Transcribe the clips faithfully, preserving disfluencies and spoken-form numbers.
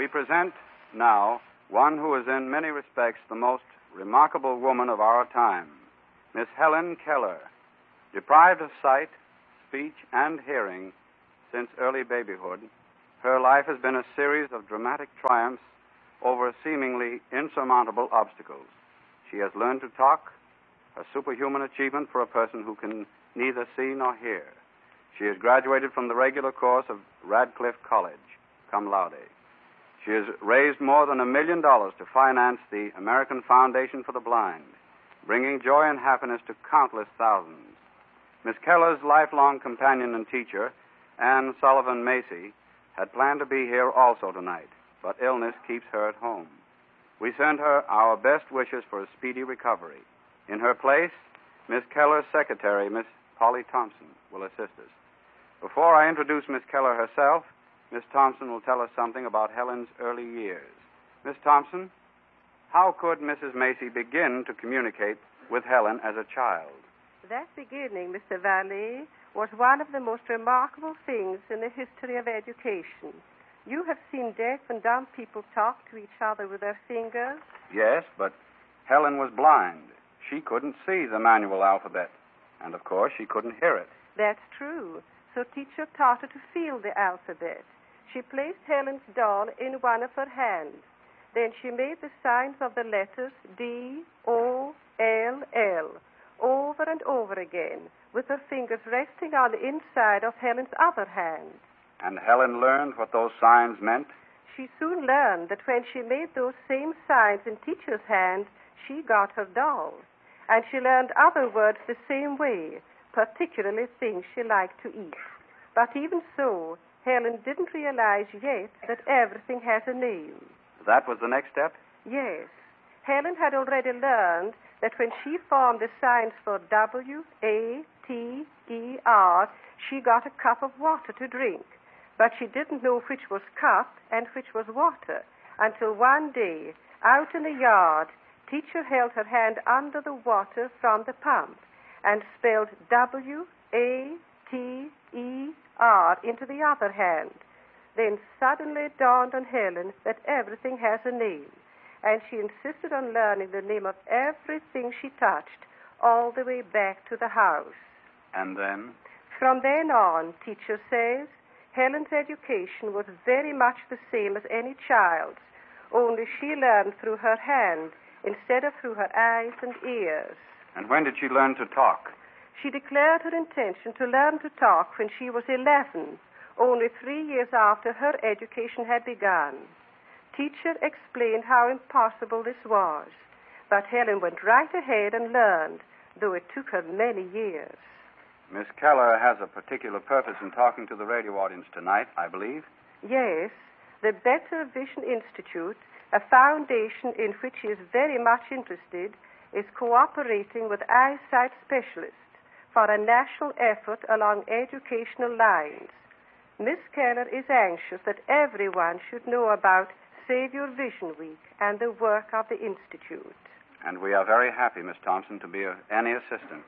present now one who is in many respects the most remarkable woman of our time, Miss Helen Keller. Deprived of sight, speech, and hearing since early babyhood, her life has been a series of dramatic triumphs over seemingly insurmountable obstacles. She has learned to talk, a superhuman achievement for a person who can neither see nor hear. She has graduated from the regular course of Radcliffe College, cum laude. She has raised more than a million dollars to finance the American Foundation for the Blind, bringing joy and happiness to countless thousands. Miss Keller's lifelong companion and teacher, Anne Sullivan Macy, had planned to be here also tonight, but illness keeps her at home. We send her our best wishes for a speedy recovery. In her place, Miss Keller's secretary, Miss Polly Thompson, will assist us. Before I introduce Miss Keller herself, Miss Thompson will tell us something about Helen's early years. Miss Thompson, how could Missus Macy begin to communicate with Helen as a child? That beginning, Mister Valley, was one of the most remarkable things in the history of education. You have seen deaf and dumb people talk to each other with their fingers? Yes, but Helen was blind. She couldn't see the manual alphabet. And, of course, she couldn't hear it. That's true. So teacher taught her to feel the alphabet. She placed Helen's doll in one of her hands. Then she made the signs of the letters D, O, L, L over and over again, with her fingers resting on the inside of Helen's other hand. And Helen learned what those signs meant? She soon learned that when she made those same signs in teacher's hand, she got her doll. And she learned other words the same way, particularly things she liked to eat. But even so, Helen didn't realize yet that everything has a name. That was the next step? Yes. Helen had already learned that when she formed the signs for W, A, T, E, R, she got a cup of water to drink. But she didn't know which was cup and which was water until one day, out in the yard, teacher held her hand under the water from the pump and spelled W, A, T, E, R into the other hand. Then suddenly it dawned on Helen that everything has a name, and she insisted on learning the name of everything she touched all the way back to the house. And then? From then on, teacher says, Helen's education was very much the same as any child's, only she learned through her hand instead of through her eyes and ears. And when did she learn to talk? She declared her intention to learn to talk when she was eleven, only three years after her education had begun. Teacher explained how impossible this was, but Helen went right ahead and learned, though it took her many years. Miss Keller has a particular purpose in talking to the radio audience tonight, I believe. Yes, the Better Vision Institute, a foundation in which she is very much interested, is cooperating with eyesight specialists for a national effort along educational lines. Miss Keller is anxious that everyone should know about Save Your Vision Week and the work of the Institute. And we are very happy, Miss Thompson, to be of any assistance.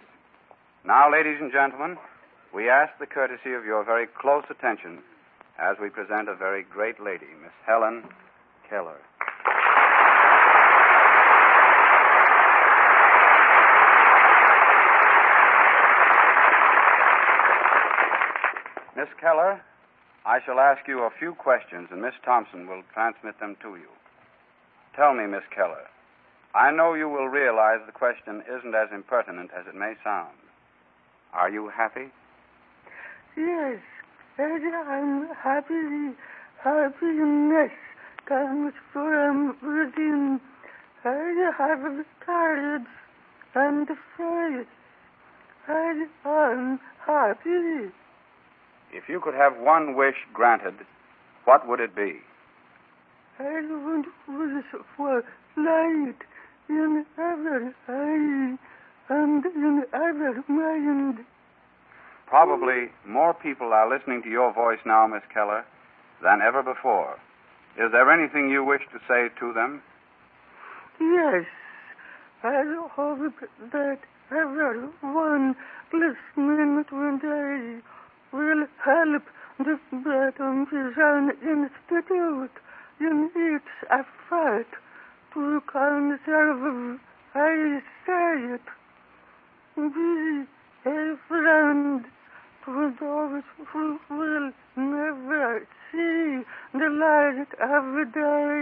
Now, ladies and gentlemen, we ask the courtesy of your very close attention as we present a very great lady, Miss Helen Keller. Miss Keller, I shall ask you a few questions, and Miss Thompson will transmit them to you. Tell me, Miss Keller, I know you will realize the question isn't as impertinent as it may sound. Are you happy? Yes, and I'm happy. Happiness comes from within. I have courage and faith. I am happy. If you could have one wish granted, what would it be? I would wish for light in every eye and in every mind. Probably more people are listening to your voice now, Miss Keller, than ever before. Is there anything you wish to say to them? Yes. I hope that everyone listening today will help the Better Vision Institute in its effort to conserve, I say it, be a friend to those who will never see the light of day.